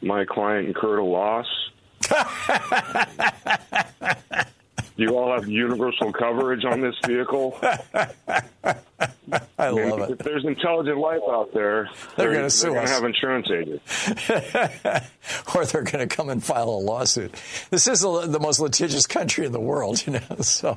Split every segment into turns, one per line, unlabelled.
my client incurred a loss. You all have universal coverage on this vehicle.
I love it.
If there's intelligent life out there,
they're going to sue us.
They're going to have insurance agents.
Or they're going to come and file a lawsuit. This is the most litigious country in the world, so...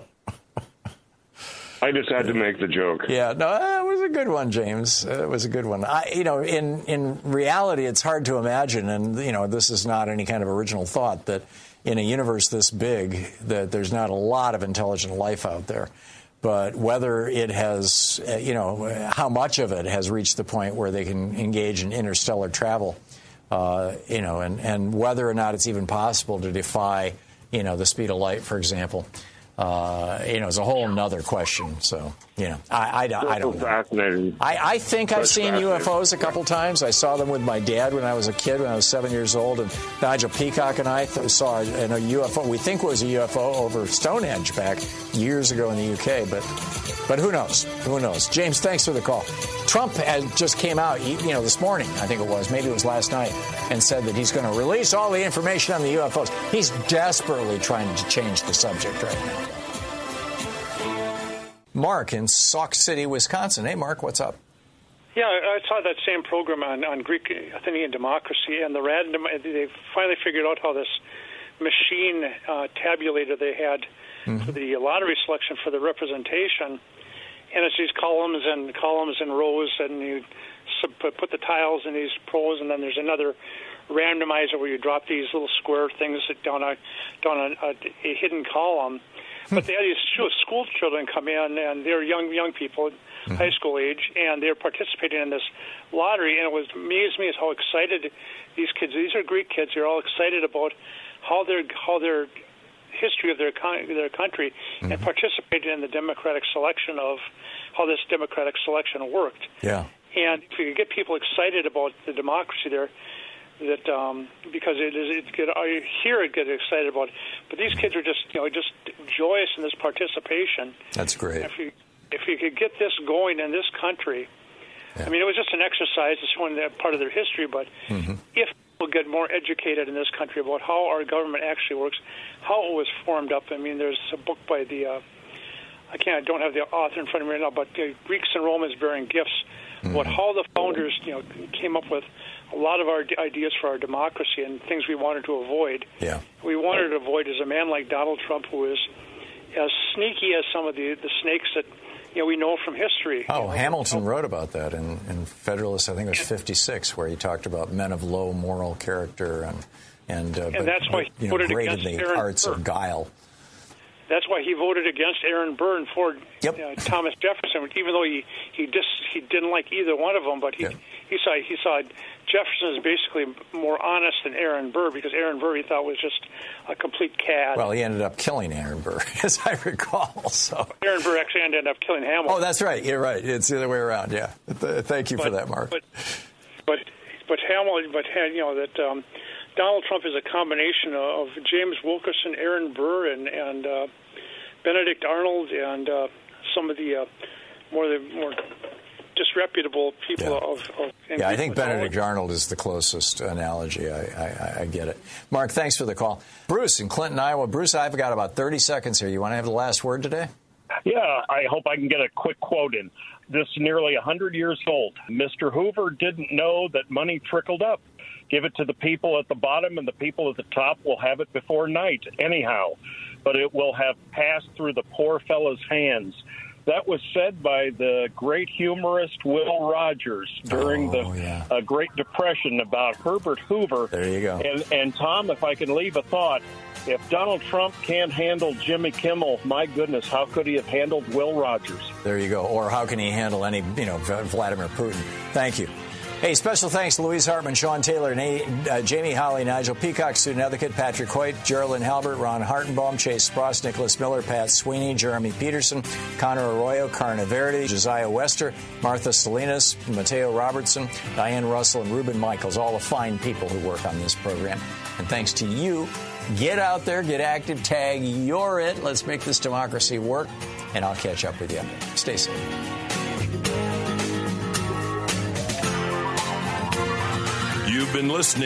I just had to make the joke.
Yeah, no, it was a good one, James. It was a good one. In reality, it's hard to imagine, and, this is not any kind of original thought, that in a universe this big, that there's not a lot of intelligent life out there. But whether it has, how much of it has reached the point where they can engage in interstellar travel, and whether or not it's even possible to defy, the speed of light, for example. It's a whole nother question. So, I don't know.
Fascinating.
I think I've seen UFOs a couple times. I saw them with my dad when I was a kid, when I was 7 years old. And Nigel Peacock and I saw a UFO. We think it was a UFO over Stonehenge back years ago in the UK. But who knows? Who knows? James, thanks for the call. Trump just came out, this morning, I think it was, maybe it was last night, and said that he's going to release all the information on the UFOs. He's desperately trying to change the subject right now. Mark in Sauk City, Wisconsin. Hey, Mark, what's up?
Yeah, I saw that same program on Greek Athenian democracy, and they finally figured out how this machine tabulator they had for the lottery selection for the representation. And it's these columns and rows, and you put the tiles in these rows, and then there's another randomizer where you drop these little square things down a hidden column. But they had these school children come in, and they're young people, high school age, and they're participating in this lottery. And it was amazed me as how excited these kids. These are Greek kids. They're all excited about how their history of their country, and participating in the democratic selection of how this democratic selection worked.
Yeah.
And if you could get people excited about the democracy there, that because I hear it get excited about it, but these kids are just joyous in this participation.
That's great.
If you could get this going in this country, I mean, it was just an exercise. It's one part of their history, but if people get more educated in this country about how our government actually works, how it was formed up. I mean, there's a book by the I don't have the author in front of me right now, but Greeks and Romans Bearing Gifts, about how the founders came up with a lot of our ideas for our democracy and things we wanted to avoid.
Yeah.
We wanted to avoid is a man like Donald Trump, who is as sneaky as some of the snakes that we know from history.
Oh, Hamilton wrote about that in Federalist, I think it was 56, where he talked about men of low moral character and
that's why he voted
great
against
in the
Aaron
arts
Burr.
of guile.
That's why he voted against Aaron Burr and for Thomas Jefferson, even though he didn't like either one of them. But he saw Jefferson as basically more honest than Aaron Burr, because Aaron Burr he thought was just a complete cad.
Well, he ended up killing Aaron Burr, as I recall. So
Aaron Burr actually ended up killing Hamilton.
Oh, that's right. You're right. It's the other way around. Yeah. Thank you for that, Mark.
But Hamilton, that. Donald Trump is a combination of James Wilkerson, Aaron Burr, and Benedict Arnold, and some of the more disreputable people
I think Benedict Arnold is the closest analogy. I get it. Mark, thanks for the call. Bruce in Clinton, Iowa. Bruce, I've got about 30 seconds here. You want to have the last word today?
Yeah, I hope I can get a quick quote in. This is nearly 100 years old. Mr. Hoover didn't know that money trickled up. Give it to the people at the bottom, and the people at the top will have it before night anyhow. But it will have passed through the poor fellow's hands. That was said by the great humorist Will Rogers during the Great Depression about Herbert Hoover.
There you go.
And Tom, if I can leave a thought, if Donald Trump can't handle Jimmy Kimmel, my goodness, how could he have handled Will Rogers?
There you go. Or how can he handle any, Vladimir Putin? Thank you. Hey, special thanks to Louise Hartman, Sean Taylor, Jamie Holly, Nigel Peacock, student advocate Patrick Hoyt, Geraldine Halbert, Ron Hartenbaum, Chase Spross, Nicholas Miller, Pat Sweeney, Jeremy Peterson, Connor Arroyo, Carna Verity, Josiah Wester, Martha Salinas, Mateo Robertson, Diane Russell, and Ruben Michaels, all the fine people who work on this program. And thanks to you, get out there, get active, tag You're It. Let's make this democracy work, and I'll catch up with you. Stay safe.
You've been listening